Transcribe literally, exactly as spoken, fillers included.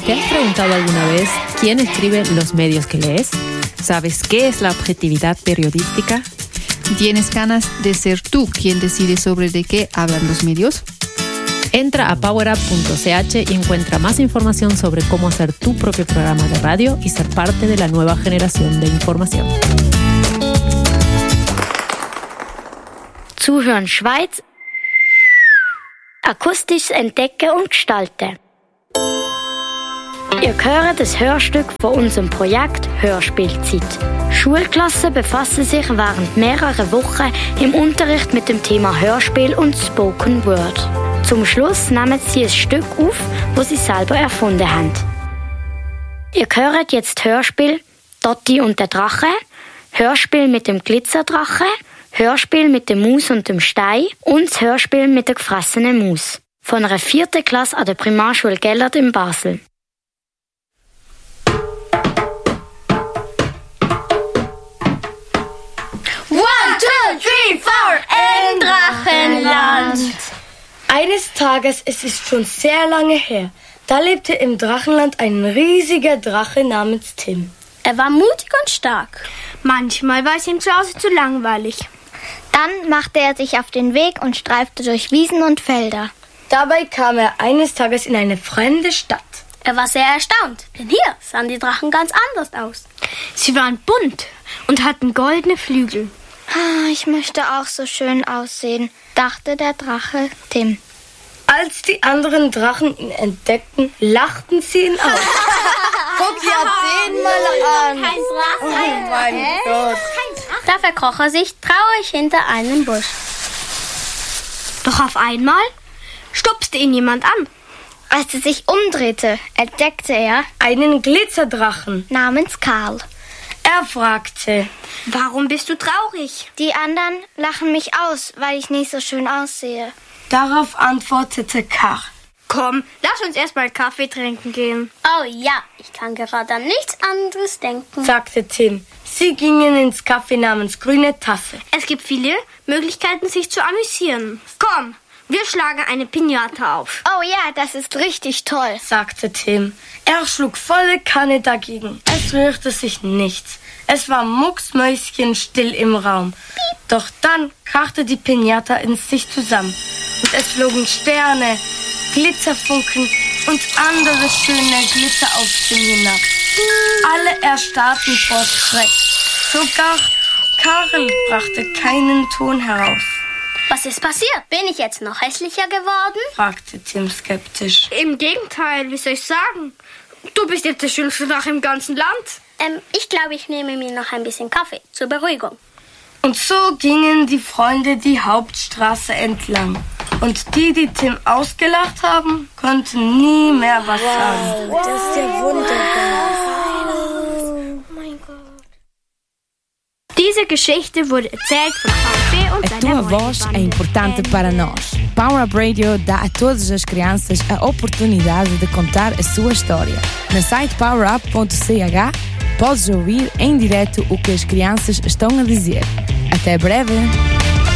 ¿Te has preguntado alguna vez quién escribe los medios que lees? ¿Sabes qué es la objetividad periodística? ¿Tienes ganas de ser tú quien decide sobre de qué hablan los medios? Entra a powerup punto c h y encuentra más información sobre cómo hacer tu propio programa de radio y ser parte de la nueva generación de información. Zuhören Schweiz. Akustisches Entdecken und Gestalten. Ihr hört das Hörstück von unserem Projekt Hörspielzeit. Schulklassen befassen sich während mehrerer Wochen im Unterricht mit dem Thema Hörspiel und Spoken Word. Zum Schluss nehmen sie ein Stück auf, das sie selber erfunden haben. Ihr hört jetzt Hörspiel Dotti und der Drache, Hörspiel mit dem Glitzerdrache, Hörspiel mit der Maus und dem Stein und das Hörspiel mit der gefressenen Maus. Von einer vierten Klasse an der Primarschule Gellert in Basel. One, two, three, four, im Drachenland. Eines Tages, es ist schon sehr lange her, da lebte im Drachenland ein riesiger Drache namens Tim. Er war mutig und stark. Manchmal war es ihm zu Hause zu langweilig. Dann machte er sich auf den Weg und streifte durch Wiesen und Felder. Dabei kam er eines Tages in eine fremde Stadt. Er war sehr erstaunt, denn hier sahen die Drachen ganz anders aus. Sie waren bunt und hatten goldene Flügel. Ich möchte auch so schön aussehen, dachte der Drache Tim. Als die anderen Drachen ihn entdeckten, lachten sie ihn aus. Guck ja den mal an. Kein Drache. Oh mein Gott. Da verkroch er sich traurig hinter einem Busch. Doch auf einmal stupste ihn jemand an. Als er sich umdrehte, entdeckte er einen Glitzerdrachen namens Karl. Er fragte: Warum bist du traurig? Die anderen lachen mich aus, weil ich nicht so schön aussehe. Darauf antwortete Karl: Komm, lass uns erst mal Kaffee trinken gehen. Oh ja, ich kann gerade an nichts anderes denken, sagte Tim. Sie gingen ins Café namens Grüne Tasse. Es gibt viele Möglichkeiten, sich zu amüsieren. Komm, wir schlagen eine Piñata auf. Oh ja, das ist richtig toll, sagte Tim. Er schlug volle Kanne dagegen. Es rührte sich nichts. Es war mucksmäuschenstill im Raum. Doch dann krachte die Piñata in sich zusammen. Und es flogen Sterne, Glitzerfunken und andere schöne Glitzer auf Tim hinab. Alle erstarrten vor Schreck. Sogar Karl brachte keinen Ton heraus. Was ist passiert? Bin ich jetzt noch hässlicher geworden? Fragte Tim skeptisch. Im Gegenteil, wie soll ich sagen? Du bist jetzt der schönste Drache im ganzen Land. Ähm, ich glaube, ich nehme mir noch ein bisschen Kaffee zur Beruhigung. Und so gingen die Freunde die Hauptstraße entlang. Und die, die Tim ausgelacht haben, konnten nie mehr was sagen. Wow, das ist ja wunderbar. Oh mein Gott. Diese Geschichte wurde erzählt von Kaffee und a tua voz é importante para nós. Power Up Radio dá a todas as crianças a oportunidade de contar a sua história. No site power up ponto c h podes ouvir em direto o que as crianças estão a dizer. Até breve!